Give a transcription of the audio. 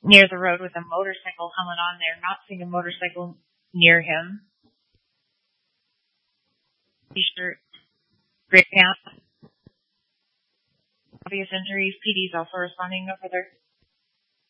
near the road with a motorcycle helmet on there, not seeing a motorcycle near him. T-shirt, gray pants, obvious injuries. PD's also responding over there.